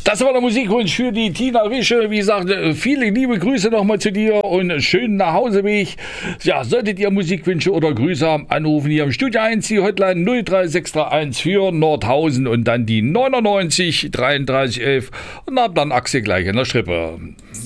Das war der Musikwunsch für die Tina Rische. Wie gesagt, viele liebe Grüße nochmal zu dir und schönen Nachhauseweg. Ja, solltet ihr Musikwünsche oder Grüße haben, anrufen hier im Studio 1, die Hotline 03631 für Nordhausen und dann die 99 33 11 und hab dann Axel gleich in der Strippe.